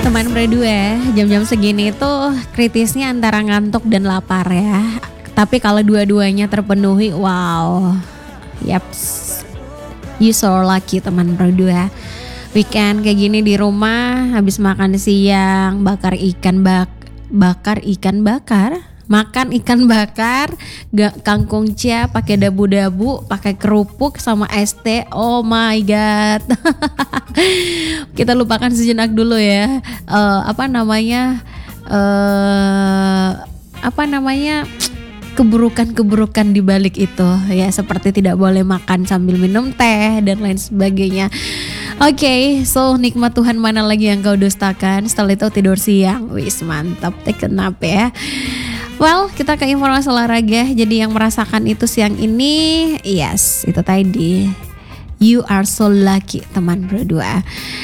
Teman berdua, jam-jam segini tuh kritisnya antara ngantuk dan lapar ya. Tapi kalau dua-duanya terpenuhi, wow, yaps, you so lucky teman berdua. Weekend kayak gini di rumah, habis makan siang, makan ikan bakar, kangkung cia pakai dabu-dabu, pakai kerupuk sama es teh. Oh my god. Kita lupakan sejenak dulu ya. Keburukan-keburukan di balik itu ya, seperti tidak boleh makan sambil minum teh dan lain sebagainya. Oke, so nikmat Tuhan mana lagi yang kau dustakan? Setelah itu tidur siang. Wis mantap, kenapa ya? Well, kita ke informasi olahraga. Jadi yang merasakan itu siang ini, yes, itu tadi. You are so lucky teman berdua.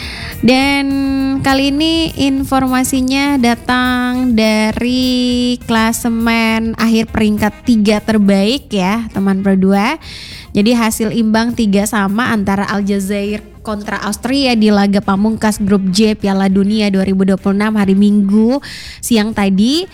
Dan kali ini informasinya datang dari klasemen akhir peringkat 3 terbaik ya teman berdua. Jadi hasil imbang 3-3 antara Aljazair kontra Austria di laga pamungkas grup J Piala Dunia 2026 hari Minggu siang tadi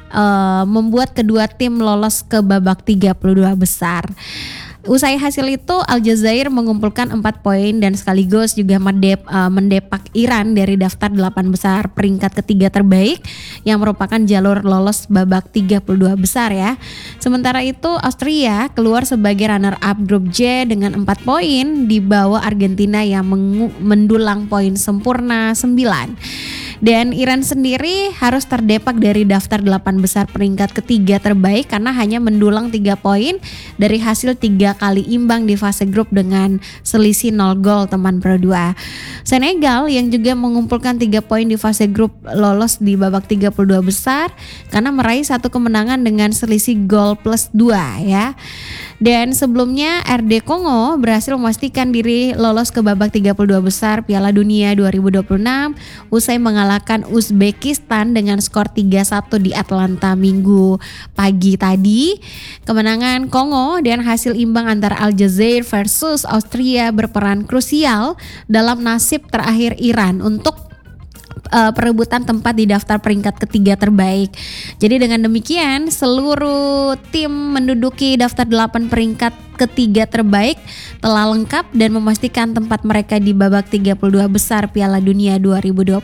membuat kedua tim lolos ke babak 32 besar. Usai hasil itu Aljazair mengumpulkan 4 poin dan sekaligus juga mendepak Iran dari daftar 8 besar peringkat ketiga terbaik yang merupakan jalur lolos babak 32 besar ya. Sementara itu Austria keluar sebagai runner up grup J dengan 4 poin di bawah Argentina yang mendulang poin sempurna 9. Dan Iran sendiri harus terdepak dari daftar 8 besar peringkat ketiga terbaik karena hanya mendulang 3 poin dari hasil 3 kali imbang di fase grup dengan selisih 0 gol teman berdua. Senegal yang juga mengumpulkan 3 poin di fase grup lolos di babak 32 besar karena meraih 1 kemenangan dengan selisih gol plus 2 ya. Dan sebelumnya RD Kongo berhasil memastikan diri lolos ke babak 32 besar Piala Dunia 2026 usai mengalahkan Uzbekistan dengan skor 3-1 di Atlanta Minggu pagi tadi. Kemenangan Kongo dan hasil imbang antara Aljazair versus Austria berperan krusial dalam nasib terakhir Iran untuk perebutan tempat di daftar peringkat ketiga terbaik. Jadi dengan demikian seluruh tim menduduki daftar 8 peringkat ketiga terbaik telah lengkap dan memastikan tempat mereka di babak 32 besar Piala Dunia 2026.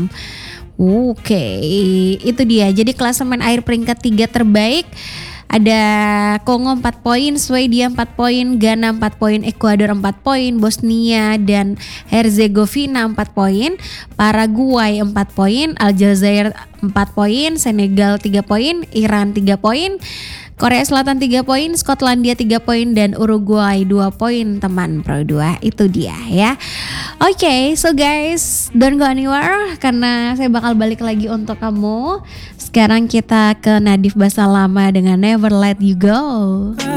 Oke, itu dia. Jadi klasemen akhir peringkat 3 terbaik ada Kongo 4 poin, Swedia 4 poin, Ghana 4 poin, Ekuador 4 poin, Bosnia dan Herzegovina 4 poin, Paraguay 4 poin, Aljazair 4 poin, Senegal 3 poin, Iran 3 poin, Korea Selatan 3 poin, Skotlandia 3 poin dan Uruguay 2 poin teman Pro 2. Itu dia ya. Oke, so guys, don't go anywhere karena saya bakal balik lagi untuk kamu. Sekarang kita ke Nadif Basalama dengan Never Let You Go.